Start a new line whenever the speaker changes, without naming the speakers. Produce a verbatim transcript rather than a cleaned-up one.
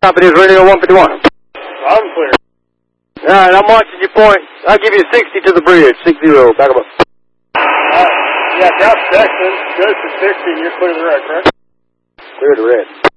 Copy this radio one fifty-one.
I'm clear.
All right, I'm watching your point. I'll give you sixty to the bridge. Six zero. Back up.
Alright. Yeah, South Texas goes to sixty and you're clear to the red, correct?
Clear to red.